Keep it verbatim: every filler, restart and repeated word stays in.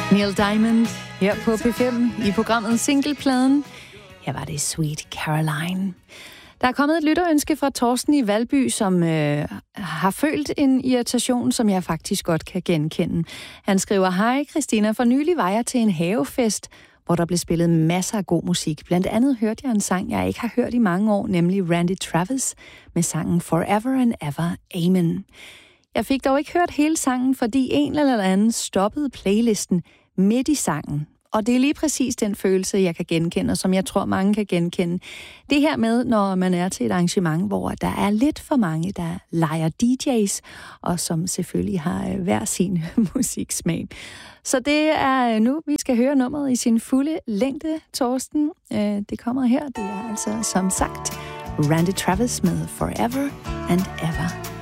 Neil Diamond her på P fem i programmet Singlepladen. Her var det Sweet Caroline. Der er kommet et lytterønske fra Torsten i Valby, som øh, har følt en irritation, som jeg faktisk godt kan genkende. Han skriver: Hej Christina, for nylig var jeg til en havefest, hvor der blev spillet masser af god musik. Blandt andet hørte jeg en sang, jeg ikke har hørt i mange år, nemlig Randy Travis med sangen Forever and Ever Amen. Jeg fik dog ikke hørt hele sangen, fordi en eller anden stoppede playlisten midt i sangen. Og det er lige præcis den følelse, jeg kan genkende, og som jeg tror, mange kan genkende. Det her med, når man er til et arrangement, hvor der er lidt for mange, der leger D J's, og som selvfølgelig har hver sin musiksmag. Så det er nu, vi skal høre nummeret i sin fulde længde, Torsten. Det kommer her, det er altså som sagt Randy Travis med Forever and Ever